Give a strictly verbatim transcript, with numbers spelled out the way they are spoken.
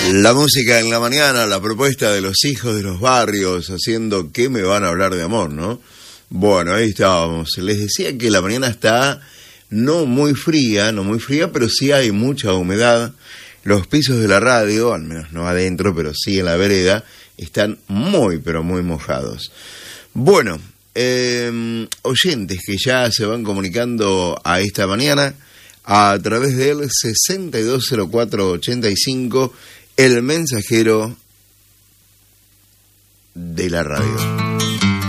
La música en la mañana, la propuesta de los hijos de los barrios, haciendo ¿qué me van a hablar de amor, no? Bueno, ahí estábamos. Les decía que la mañana está no muy fría, no muy fría, pero sí hay mucha humedad. Los pisos de la radio, al menos no adentro, pero sí en la vereda, están muy, pero muy mojados. Bueno, eh, oyentes que ya se van comunicando a esta mañana a través del sesenta y dos cero cuatro ochenta y cinco, el mensajero de la radio.